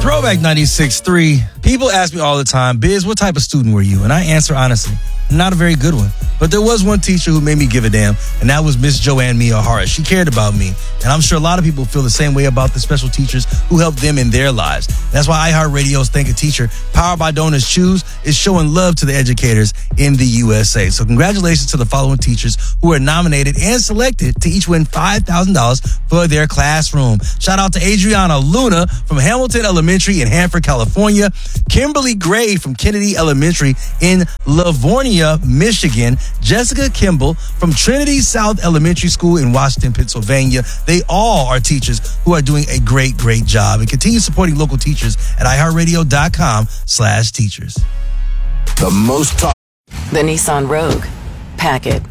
Throwback 96.3. People ask me all the time, Biz, what type of student were you? And I answer honestly, not a very good one. But there was one teacher who made me give a damn, and that was Miss Joanne Miyahara. She cared about me. And I'm sure a lot of people feel the same way about the special teachers who help them in their lives. That's why iHeartRadio's Thank a Teacher, powered by Donors Choose, is showing love to the educators in the USA. So congratulations to the following teachers who are nominated and selected to each win $5,000 for their classroom. Shout out to Adriana Luna from Hamilton Elementary in Hanford, California. Kimberly Gray from Kennedy Elementary in Livonia, Michigan. Jessica Kimball from Trinity South Elementary School in Washington, Pennsylvania. They all are teachers who are doing a great, great job. And continue supporting local teachers at iHeartRadio.com/teachers. The most talk. The Nissan Rogue. Pack it.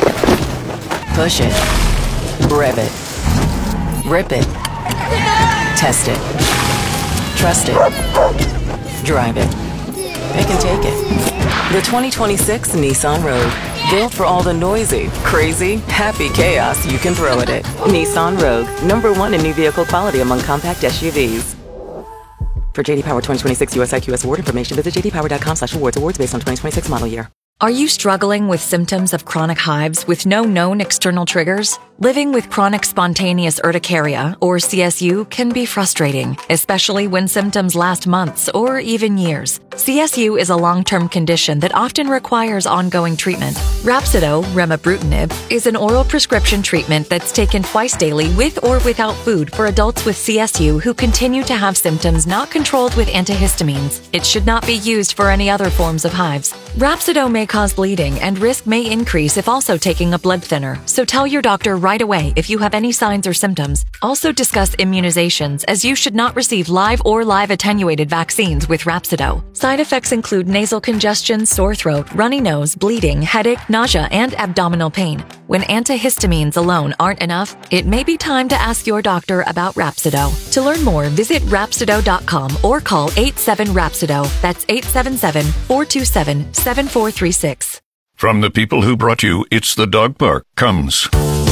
Push it. Rev it. Rip it. Test it. Trust it. Drive it. They can take it. The 2026 Nissan Rogue. Built for all the noisy, crazy, happy chaos you can throw at it. Nissan Rogue. #1 in new vehicle quality among compact SUVs. For JD Power 2026 US IQS award information, visit jdpower.com/awards. Awards based on 2026 model year. Are you struggling with symptoms of chronic hives with no known external triggers? Living with chronic spontaneous urticaria, or CSU, can be frustrating, especially when symptoms last months or even years. CSU is a long-term condition that often requires ongoing treatment. Rhapsido, remibrutinib, is an oral prescription treatment that's taken twice daily with or without food for adults with CSU who continue to have symptoms not controlled with antihistamines. It should not be used for any other forms of hives. Rhapsido may cause bleeding and risk may increase if also taking a blood thinner, so tell your doctor right away if you have any signs or symptoms. Also discuss immunizations, as you should not receive live or live attenuated vaccines with Rhapsido. Side effects include nasal congestion, sore throat, runny nose, bleeding, headache, nausea, and abdominal pain. When antihistamines alone aren't enough, it may be time to ask your doctor about Rhapsido. To learn more, visit Rhapsido.com or call 87-RHAPSIDO. That's 877-427-7436. From the people who brought you It's the Dog Park comes